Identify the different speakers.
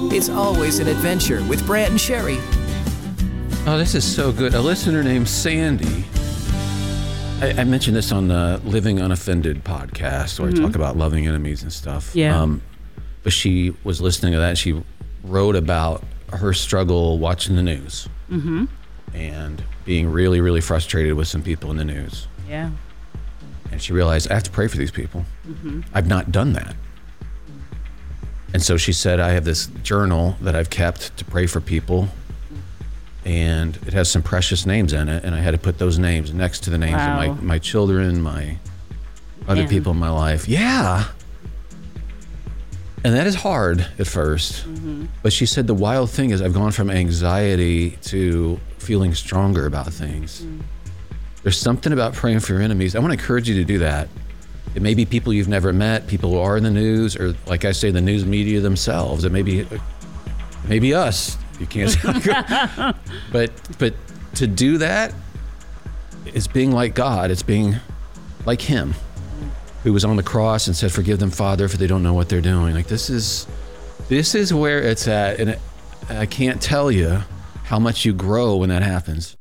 Speaker 1: It's always an adventure with Brant and Sherry.
Speaker 2: Oh, this is so good. A listener named Sandy. I mentioned this on the Living Unoffended podcast where I talk about loving enemies and stuff.
Speaker 3: Yeah.
Speaker 2: But she was listening to that. She wrote about her struggle watching the news and being really, really frustrated with some people in the news.
Speaker 3: Yeah.
Speaker 2: And she realized, I have to pray for these people. I've not done that. And so she said, I have this journal that I've kept to pray for people. And it has some precious names in it. And I had to put those names next to the names of my children, my other people in my life. Yeah. And that is hard at first. But she said the wild thing is I've gone from anxiety to feeling stronger about things. There's something about praying for your enemies. I want to encourage you to do that. It may be people you've never met, people who are in the news, or like I say, the news media themselves. It may be us. You can't say but to do that is being like God. It's being like him, who was on the cross and said, forgive them, Father, for they don't know what they're doing. Like this is where it's at. And I can't tell you how much you grow when that happens.